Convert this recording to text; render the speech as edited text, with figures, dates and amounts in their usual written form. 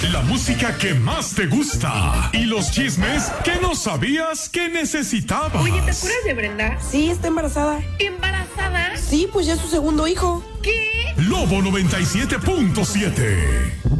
La música que más te gusta y los chismes que no sabías que necesitabas. Oye, ¿te acuerdas de Brenda? Sí, está embarazada. ¿Embarazada? Sí, pues ya es su segundo hijo. ¿Qué? Lobo 97.7.